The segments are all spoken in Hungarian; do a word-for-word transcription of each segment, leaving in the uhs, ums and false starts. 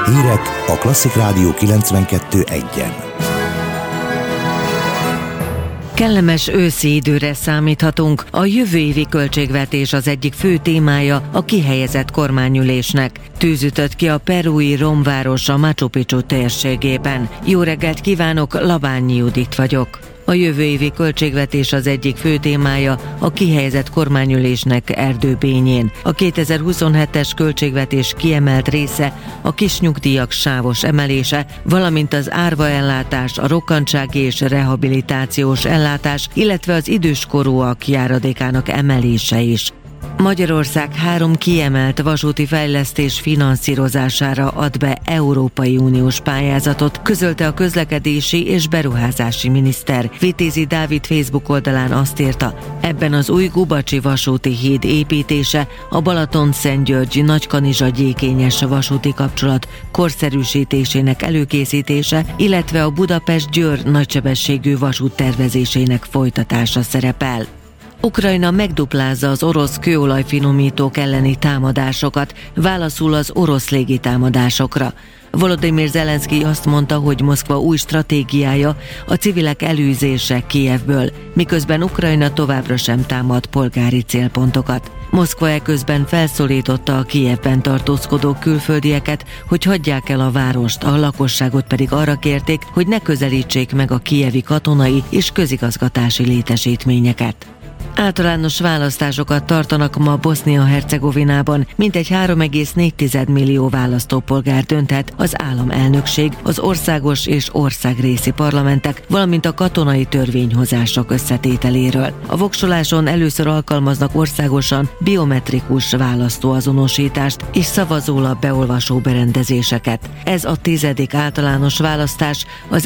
Hírek a Klasszik Rádió kilencvenkettő egyen. Kellemes őszi időre számíthatunk. A jövő évi költségvetés az egyik fő témája a kihelyezett kormányülésnek. Tűzütött ki a perui romváros a Machu Picchu térségében. Jó reggelt kívánok, Labányi Judit vagyok. A jövő évi költségvetés az egyik fő témája a kihelyezett kormányülésnek Erdőbényén. A kétezer-huszonhetes költségvetés kiemelt része a kisnyugdíjak sávos emelése, valamint az árvaellátás, a rokkantsági és rehabilitációs ellátás, illetve az időskorúak járadékának emelése is. Magyarország három kiemelt vasúti fejlesztés finanszírozására ad be Európai Uniós pályázatot, közölte a közlekedési és beruházási miniszter. Vitézi Dávid Facebook oldalán azt írta, ebben az új Gubacsi vasúti híd építése, a Balaton-Szentgyörgy-Nagykanizsa-Gyékényes vasúti kapcsolat korszerűsítésének előkészítése, illetve a Budapest-Győr nagysebességű vasút tervezésének folytatása szerepel. Ukrajna megduplázza az orosz kőolajfinomítók elleni támadásokat, válaszul az orosz légitámadásokra. Volodymyr Zelenszkij azt mondta, hogy Moszkva új stratégiája a civilek elűzése Kijevből, miközben Ukrajna továbbra sem támad polgári célpontokat. Moszkva eközben felszólította a Kijevben tartózkodó külföldieket, hogy hagyják el a várost, a lakosságot pedig arra kérték, hogy ne közelítsék meg a kijevi katonai és közigazgatási létesítményeket. Általános választásokat tartanak ma Bosznia-Hercegovinában, mintegy három egész négy millió választópolgár dönthet az államelnökség, az országos és országrészi parlamentek, valamint a katonai törvényhozások összetételéről. A voksoláson először alkalmaznak országosan biometrikus választóazonosítást és szavazólap beolvasó berendezéseket. Ez a tizedik általános választás az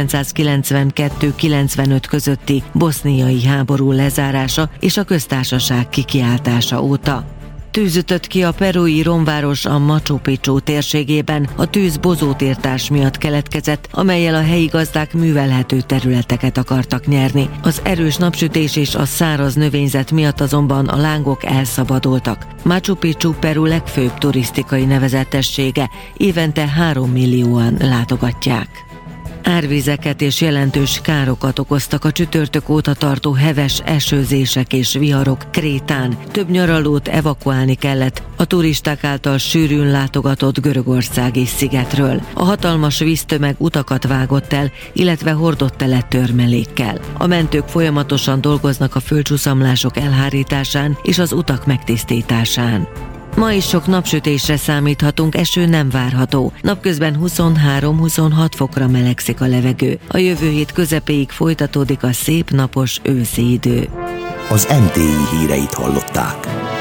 ezerkilencszázkilencvenkettő-kilencvenöt közötti boszniai háború lezárása és a köztársaság kikiáltása óta. Tűzütött ki a perui romváros a Machu Picchu térségében, a tűz bozótírtás miatt keletkezett, amellyel a helyi gazdák művelhető területeket akartak nyerni. Az erős napsütés és a száraz növényzet miatt azonban a lángok elszabadultak. Machu Picchu Peru legfőbb turisztikai nevezetessége, évente három millióan látogatják. Árvizeket és jelentős károkat okoztak a csütörtök óta tartó heves esőzések és viharok Krétán. Több nyaralót evakuálni kellett a turisták által sűrűn látogatott görögországi szigetről. A hatalmas víztömeg utakat vágott el, illetve hordott tele törmelékkel. A mentők folyamatosan dolgoznak a földcsúszamlások elhárításán és az utak megtisztításán. Ma is sok napsütésre számíthatunk, eső nem várható. Napközben huszonhárom-huszonhat fokra melegszik a levegő. A jövő hét közepéig folytatódik a szép napos őszi idő. Az em té i híreit hallották.